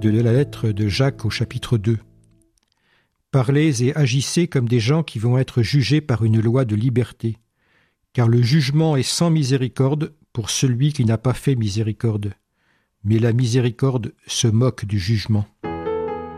de la lettre de Jacques au chapitre 2. Parlez et agissez comme des gens qui vont être jugés par une loi de liberté, car le jugement est sans miséricorde pour celui qui n'a pas fait miséricorde. Mais la miséricorde se moque du jugement.